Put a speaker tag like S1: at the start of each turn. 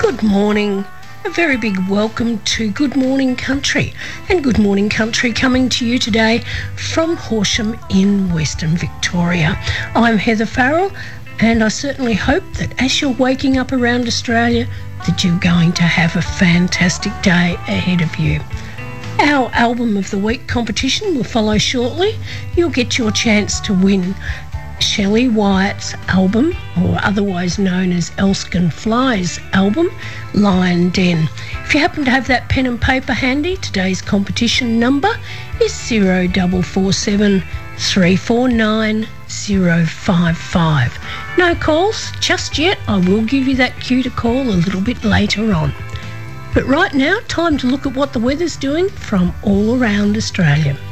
S1: Good morning. A very big welcome to Good Morning Country. And Good Morning Country coming to you today from Horsham in Western Victoria. I'm Heather Farrell, and I certainly hope that as you're waking up around Australia that you're going to have a fantastic day ahead of you. Our Album of the Week competition will follow shortly. You'll get your chance to win Shelley Wyatt's album, or otherwise known as Elskin Fly's album, Lion Den. If you happen to have that pen and paper handy, today's competition number is 0447 349 055. No calls just yet. I will give you that cue to call a little bit later on. But right now, time to look at what the weather's doing from all around Australia.